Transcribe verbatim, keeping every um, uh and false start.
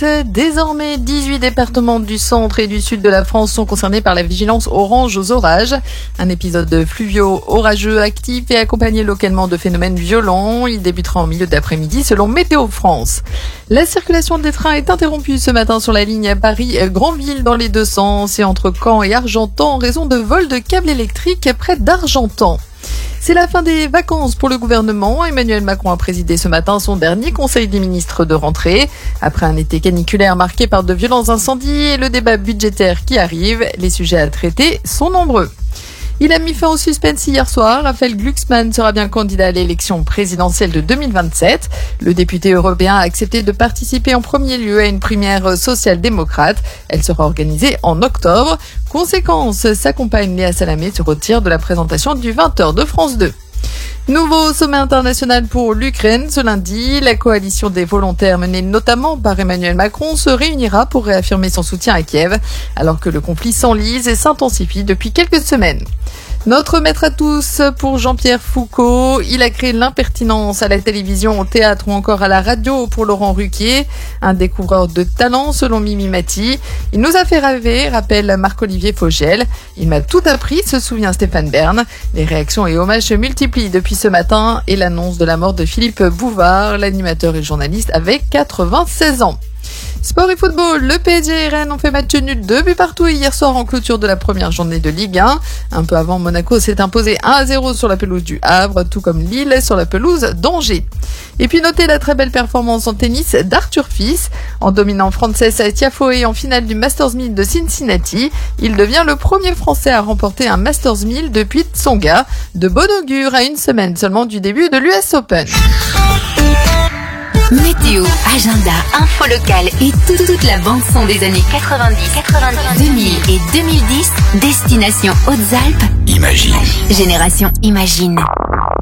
tous. Désormais, dix-huit départements du centre et du sud de la France sont concernés par la vigilance orange aux orages. Un épisode fluvio-orageux actif et accompagné localement de phénomènes violents. Il débutera en milieu d'après-midi selon Météo France. La circulation des trains est interrompue ce matin sur la ligne Paris-Granville dans les deux sens et entre Caen et Argentan en raison de vols de câbles électriques près d'Argentan. C'est la fin des vacances pour le gouvernement. Emmanuel Macron a présidé ce matin son dernier conseil des ministres de rentrée. Après un été caniculaire marqué par de violents incendies et le débat budgétaire qui arrive, les sujets à traiter sont nombreux. Il a mis fin au suspense hier soir. Raphaël Glucksmann sera bien candidat à l'élection présidentielle de deux mille vingt-sept. Le député européen a accepté de participer en premier lieu à une primaire social-démocrate. Elle sera organisée en octobre. Conséquence, sa compagne Léa Salamé se retire de la présentation du vingt heures de France deux. Nouveau sommet international pour l'Ukraine. Ce lundi, la coalition des volontaires menée notamment par Emmanuel Macron se réunira pour réaffirmer son soutien à Kiev, alors que le conflit s'enlise et s'intensifie depuis quelques semaines. Notre maître à tous pour Jean-Pierre Foucault. Il a créé l'impertinence à la télévision, au théâtre ou encore à la radio pour Laurent Ruquier. Un découvreur de talent selon Mimi Mati. Il nous a fait rêver, rappelle Marc-Olivier Fogel. Il m'a tout appris, se souvient Stéphane Bern. Les réactions et hommages se multiplient depuis ce matin et l'annonce de la mort de Philippe Bouvard, l'animateur et journaliste avec quatre-vingt-seize ans. Sport et football, le P S G et Rennes ont fait match nul deux buts partout hier soir en clôture de la première journée de Ligue un. Un peu avant, Monaco s'est imposé un à zéro sur la pelouse du Havre, tout comme Lille sur la pelouse d'Angers. Et puis notez la très belle performance en tennis d'Arthur Fils. En dominant Frances Tiafoe en finale du Masters mille de Cincinnati, il devient le premier Français à remporter un Masters mille depuis Tsonga. De bon augure à une semaine seulement du début de l'U S Open. Météo, agenda, info locale et toute, toute la bande-son des années quatre-vingt-dix, quatre-vingt-dix, deux mille et deux mille dix, destination Hautes-Alpes. Imagine. Génération Imagine.